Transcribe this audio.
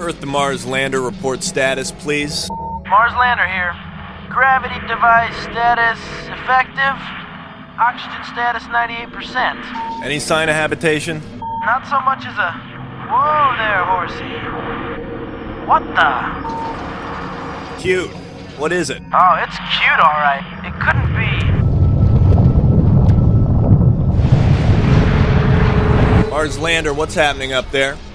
Earth to Mars lander report status, please. Mars lander here. Gravity device status effective. Oxygen status 98%. Any sign of habitation? Not so much as a... Whoa there, horsey. What the? Cute. What is it? Oh, it's cute, alright. It couldn't be... Mars lander, what's happening up there?